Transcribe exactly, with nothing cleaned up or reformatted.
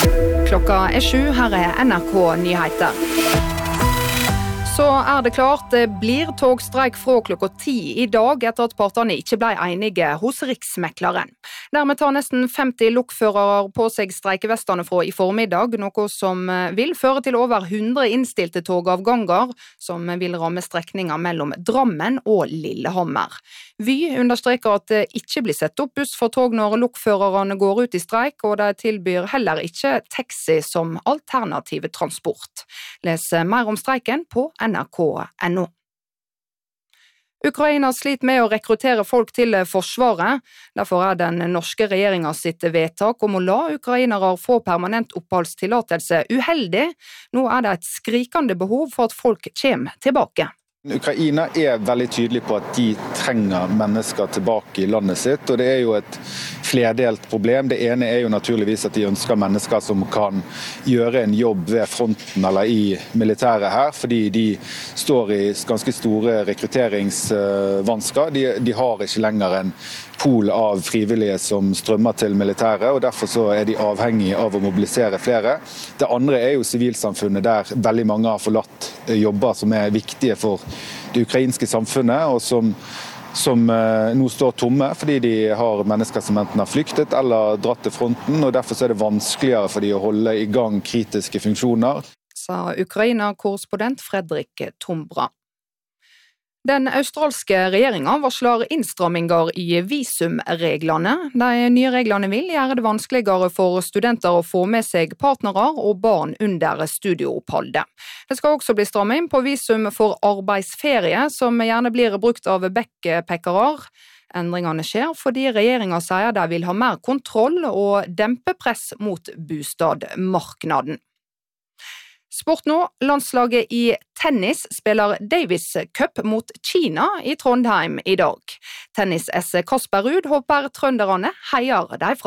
Klokka er sju, her er N R K Nyheter. Så er det klart, det blir togstreik fra klokka ti i dag etter at partene ikke ble enige hos Riksmekleren. Dermed tar nesten femti lokførere på seg streikevestene fra i formiddag, noe som vil føre til over hundre innstilte togavganger, som vil ramme strekninger mellom Drammen og Lillehammer. Vy understreker at det ikke blir sett opp buss for tog når lokførerne går ut i streik, og de tilbyr heller ikke taxi som alternativ transport. Les mer om streiken på N R K punktum N O. Ukraina sliter med å rekruttere folk til forsvaret. Derfor er den norske regjeringen sitt vedtak om å la ukrainere få permanent oppholdstillatelse uheldig. Nå er det et skrikende behov for at folk kommer tilbake. Ukraina er veldig tydelig på at de trenger mennesker tilbake i landet sitt, og det er jo et flerdelt problem. Det ene er jo naturligvis at de ønsker mennesker som kan gjøre en jobb ved fronten eller i militæret her, fordi de står i ganske store rekrutteringsvansker. De, de har ikke lenger en pool av frivillige som strømmer til militæret, og derfor så er de avhengige av å mobilisere flere. Det andre er jo sivilsamfunnet, der veldig mange har forlatt jobber som er viktige for det ukrainske samfunnet, og som, som eh, nå står tomme fordi de har mennesker som enten har flyktet eller dratt til fronten, og derfor så er det vanskeligere for de å holde i gang kritiske funksjoner. Sa Ukraina-korrespondent Fredrik Tombra. Den australske regjeringen varsler innstramminger i visumreglene. De nye reglene vil gjøre det vanskeligere for studenter å få med seg partnere og barn under studieoppholdet. Det skal også bli strammet inn på visum for arbeidsferie, som gjerne blir brukt av backpackere. Endringene skjer fordi regjeringen sier de vil ha mer kontroll og dempe press mot bostadmarkedet. Sport nå, landslaget i tennis spiller Davis Cup mot Kina i Trondheim i dag. Tennis-S Kasper Ruud håper trønderne heier derfra.